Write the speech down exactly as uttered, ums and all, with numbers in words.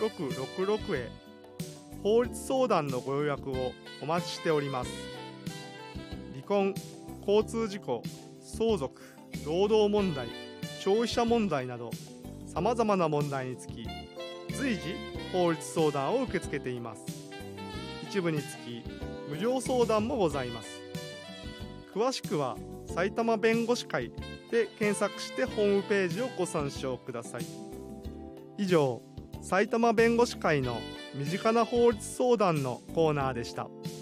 ろくろくろくへ法律相談のご予約をお待ちしております。離婚、交通事故、相続、労働問題、消費者問題などさまざまな問題につき随時法律相談を受け付けています。一部につき無料相談もございます。詳しくは埼玉弁護士会で検索してホームページをご参照ください。以上、埼玉弁護士会の身近な法律相談のコーナーでした。